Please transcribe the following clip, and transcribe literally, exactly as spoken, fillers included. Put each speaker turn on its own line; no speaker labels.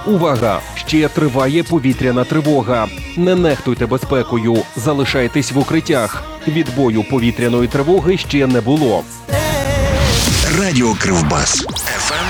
Увага! Ще триває повітряна тривога. Не нехтуйте безпекою, залишайтесь в укриттях. Відбою повітряної тривоги ще не було.
Радіо Кривбас.